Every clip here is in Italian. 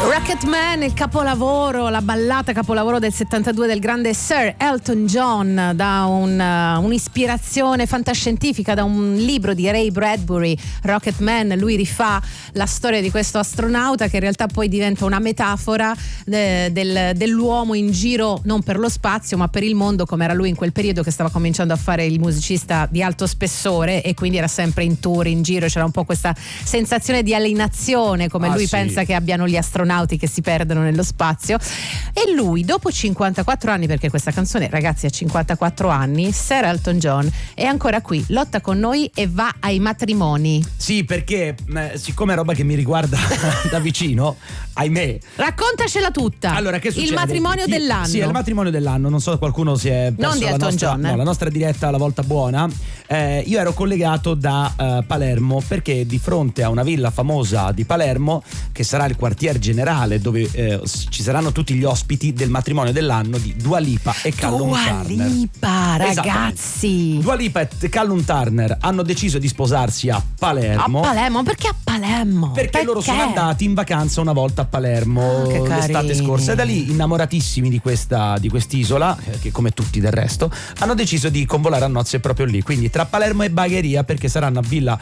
Rocketman, il capolavoro, la ballata capolavoro del 72 del grande Sir Elton John, da un'ispirazione fantascientifica, da un libro di Ray Bradbury. Rocketman, lui rifà la storia di questo astronauta che in realtà poi diventa una metafora dell'uomo in giro non per lo spazio ma per il mondo, come era lui in quel periodo, che stava cominciando a fare il musicista di alto spessore e quindi era sempre in tour, in giro. C'era un po' questa sensazione di alienazione, come lui pensa che abbiano gli astronauti che si perdono nello spazio. E lui, dopo 54 anni, perché questa canzone, ragazzi, ha 54 anni, Sir Elton John è ancora qui, lotta con noi e va ai matrimoni. Sì, perché siccome è roba che mi riguarda da vicino, ahimè. Raccontacela tutta. Allora, che succede? Il matrimonio dell'anno. Sì, è il matrimonio dell'anno. Non so, qualcuno si è perso non di Elton John, la nostra diretta La Volta Buona. Io ero collegato da Palermo, perché di fronte a una villa famosa di Palermo, che sarà il quartier generale dove ci saranno tutti gli ospiti del matrimonio dell'anno di Dua Lipa e Callum Turner. Dua Lipa, ragazzi. Dua Lipa e Callum Turner hanno deciso di sposarsi a Palermo. A Palermo? Perché a Palermo? Perché loro sono andati in vacanza una volta a Palermo l'estate scorsa, e da lì, innamoratissimi di quest'isola, che come tutti del resto, hanno deciso di convolare a nozze proprio lì, quindi tra Palermo e Bagheria, perché saranno a villa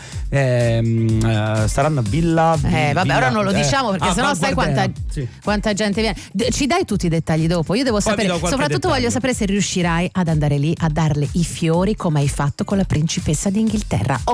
vabbè, ora non lo diciamo perché sennò sai quanta gente viene. Ci dai tutti i dettagli dopo? Io devo sapere, soprattutto voglio sapere se riuscirai ad andare lì a darle i fiori come hai fatto con la principessa d'Inghilterra.